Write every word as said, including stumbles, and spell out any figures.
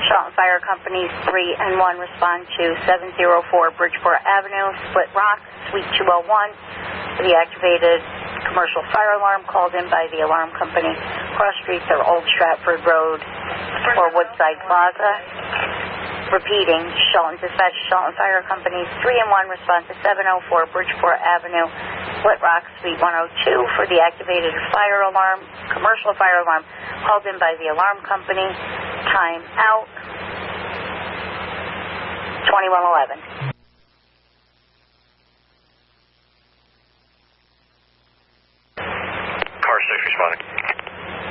Shelton Fire Company three and one respond to seven oh four Bridgeport Avenue, Split Rock, Suite two oh one. The activated commercial fire alarm called in by the alarm company. Cross streets are Old Stratford Road or Woodside Plaza. Repeating, Shelton Dispatch, Shelton Fire Company three and one respond to seven oh four Bridgeport Avenue, Split Rock, Suite one oh two for the activated fire alarm, commercial fire alarm called in by the alarm company. Time out, twenty-one eleven.